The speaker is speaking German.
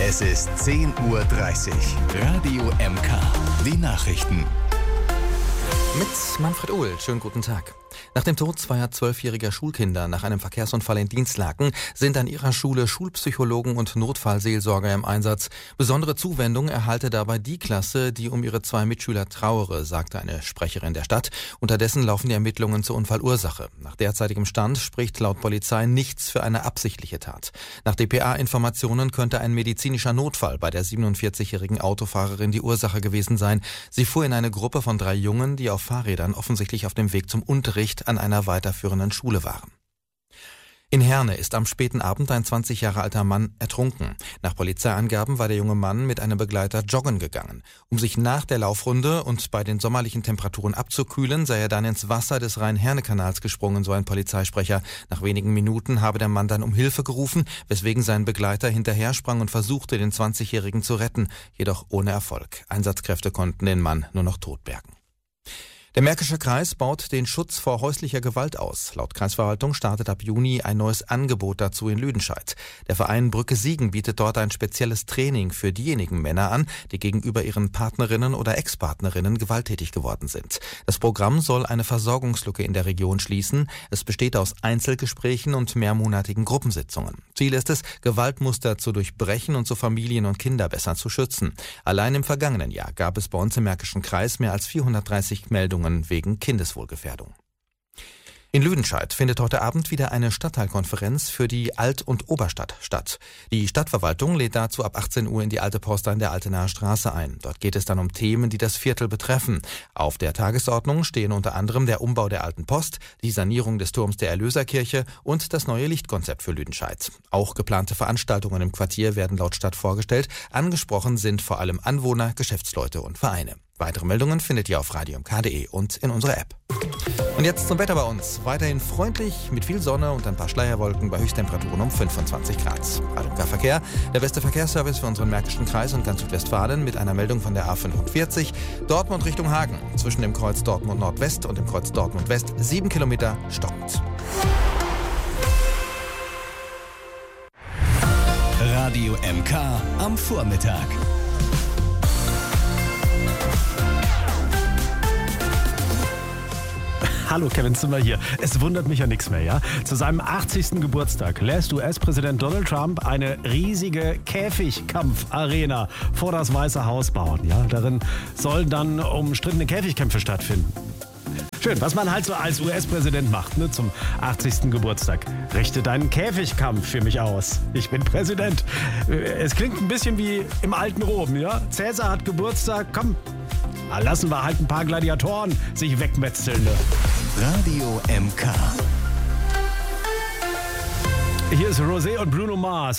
Es ist 10:30 Uhr. Radio MK. Die Nachrichten. Mit Manfred Ohl. Schönen guten Tag. Nach dem Tod zweier 12-jähriger Schulkinder nach einem Verkehrsunfall in Dinslaken sind an ihrer Schule Schulpsychologen und Notfallseelsorger im Einsatz. Besondere Zuwendung erhalte dabei die Klasse, die um ihre 2 Mitschüler trauere, sagte eine Sprecherin der Stadt. Unterdessen laufen die Ermittlungen zur Unfallursache. Nach derzeitigem Stand spricht laut Polizei nichts für eine absichtliche Tat. Nach dpa-Informationen könnte ein medizinischer Notfall bei der 47-jährigen Autofahrerin die Ursache gewesen sein. Sie fuhr in eine Gruppe von 3 Jungen, die auf Fahrrädern offensichtlich auf dem Weg zum Unterricht an einer weiterführenden Schule waren. In Herne ist am späten Abend ein 20 Jahre alter Mann ertrunken. Nach Polizeiangaben war der junge Mann mit einem Begleiter joggen gegangen. Um sich nach der Laufrunde und bei den sommerlichen Temperaturen abzukühlen, sei er dann ins Wasser des Rhein-Herne-Kanals gesprungen, so ein Polizeisprecher. Nach wenigen Minuten habe der Mann dann um Hilfe gerufen, weswegen sein Begleiter hinterher sprang und versuchte, den 20-Jährigen zu retten, jedoch ohne Erfolg. Einsatzkräfte konnten den Mann nur noch tot bergen. Der Märkische Kreis baut den Schutz vor häuslicher Gewalt aus. Laut Kreisverwaltung startet ab Juni ein neues Angebot dazu in Lüdenscheid. Der Verein Brücke Siegen bietet dort ein spezielles Training für diejenigen Männer an, die gegenüber ihren Partnerinnen oder Ex-Partnerinnen gewalttätig geworden sind. Das Programm soll eine Versorgungslücke in der Region schließen. Es besteht aus Einzelgesprächen und mehrmonatigen Gruppensitzungen. Ziel ist es, Gewaltmuster zu durchbrechen und so Familien und Kinder besser zu schützen. Allein im vergangenen Jahr gab es bei uns im Märkischen Kreis mehr als 430 Meldungen wegen Kindeswohlgefährdung. In Lüdenscheid findet heute Abend wieder eine Stadtteilkonferenz für die Alt- und Oberstadt statt. Die Stadtverwaltung lädt dazu ab 18 Uhr in die Alte Post an der Altenaer Straße ein. Dort geht es dann um Themen, die das Viertel betreffen. Auf der Tagesordnung stehen unter anderem der Umbau der Alten Post, die Sanierung des Turms der Erlöserkirche und das neue Lichtkonzept für Lüdenscheid. Auch geplante Veranstaltungen im Quartier werden laut Stadt vorgestellt. Angesprochen sind vor allem Anwohner, Geschäftsleute und Vereine. Weitere Meldungen findet ihr auf radiomk.de und in unserer App. Und jetzt zum Wetter bei uns. Weiterhin freundlich, mit viel Sonne und ein paar Schleierwolken bei Höchsttemperaturen um 25 Grad. Radio MK Verkehr, der beste Verkehrsservice für unseren Märkischen Kreis und ganz Südwestfalen mit einer Meldung von der A45. Dortmund Richtung Hagen. Zwischen dem Kreuz Dortmund Nordwest und dem Kreuz Dortmund West 7 Kilometer stockend. Radio MK am Vormittag. Hallo, Kevin Zimmer hier. Es wundert mich ja nichts mehr, ja? Zu seinem 80. Geburtstag lässt US-Präsident Donald Trump eine riesige Käfigkampfarena vor das Weiße Haus bauen, ja? Darin sollen dann umstrittene Käfigkämpfe stattfinden. Schön, was man halt so als US-Präsident macht, ne, zum 80. Geburtstag. Richte deinen Käfigkampf für mich aus. Ich bin Präsident. Es klingt ein bisschen wie im alten Rom, ja? Cäsar hat Geburtstag, komm. Lassen wir halt ein paar Gladiatoren sich wegmetzeln. Ne? Radio MK. Hier ist Rosé und Bruno Mars.